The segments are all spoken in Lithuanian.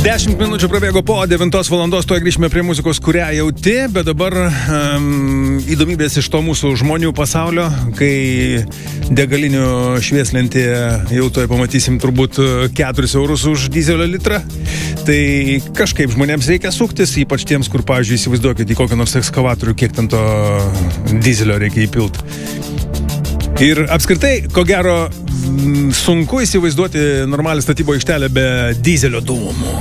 10 minučių prabėgo po 9 valandos, tuoj grįžime prie muzikos, kurią jauti, bet dabar įdomybės iš to mūsų žmonių pasaulio, kai degalinių švieslentėje jau tuoj pamatysim turbūt 4 eurus už dizelio litrą, tai kažkaip žmonėms reikia suktis, ypač tiems, kur, pavyzdžiui, įsivaizduokit į kokią nors ekskavatorių, kiek ten to dizelio reikia įpilti. Ir apskritai, ko gero, sunku įsivaizduoti normalią statybo aikštelę be dizelio dūmų.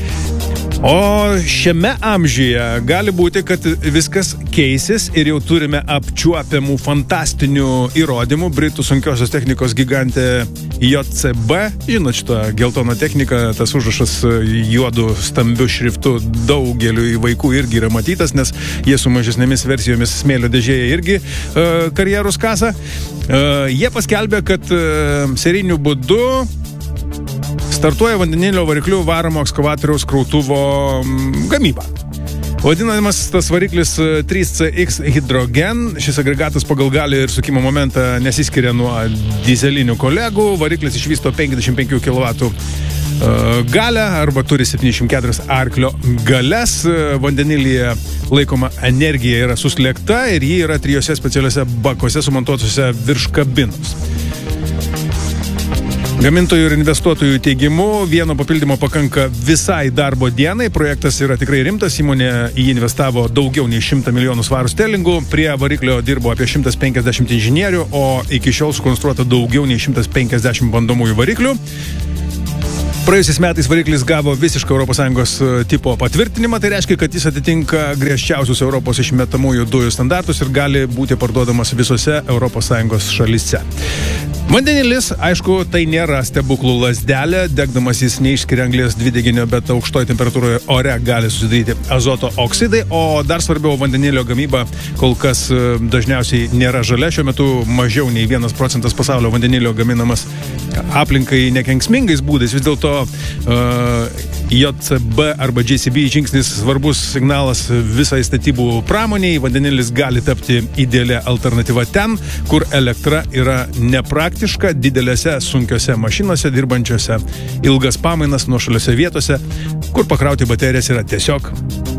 O šiame amžiuje gali būti, kad viskas keisis ir jau turime apčiuopiamų fantastinių įrodymų. Britų sunkiosios technikos gigantė JCB, žinot šitą geltoną techniką, tas užrašas juodu stambiu šriftu daugeliu vaikų irgi yra matytas, nes jie su mažesnėmis versijomis smėlio dėžėje irgi karjerus kasa. Jie paskelbė, kad seriniu būdu startuoja vandenilio variklių varomo ekskavatoriaus krautuvo gamyba. Vadinamas tas variklis 3CX Hydrogen. Šis agregatas pagal galią ir sukimo momentą nesiskiria nuo dizelinių kolegų. Variklis išvysto 55 kW galę arba turi 74 arklio galias. Vandenilyje laikoma energija yra suslėgta ir ji yra 3 specialiuose bakuose sumontuotose virš kabinos. Gamintojų ir investuotojų teigimu, vieno papildymo pakanka visai darbo dienai. Projektas yra tikrai rimtas, įmonė į jį investavo daugiau nei 100 milijonų svarų sterlingų. Prie variklio dirbo apie 150 inžinierių, o iki šiol sukonstruota daugiau nei 150 bandomųjų variklių. Praėjusiais metais variklis gavo visišką ES tipo patvirtinimą, tai reiškia, kad jis atitinka griežčiausius Europos išmetamųjų dujų standartus ir gali būti parduodamas visose ES šalyse. Vandenilis, aišku, tai nėra stebuklų lazdelė, degdamas jis neišskiria anglies dvideginio, bet aukštoje temperatūroje ore gali susidaryti azoto oksidai, o dar svarbiau, vandenilio gamyba kol kas dažniausiai nėra žalia, šiuo metu mažiau nei 1% pasaulio vandenilio gaminamas aplinkai nekenksmingais būdais, vis dėlto JCB arba JCB žingsnis svarbus signalas visai statybų pramoniai. Vandenilis gali tapti idealia alternatyva ten, kur elektra yra nepraktiška, didelėse sunkiose mašinose, dirbančiose ilgas pamainas nuošaliose vietose, kur pakrauti baterijas yra tiesiog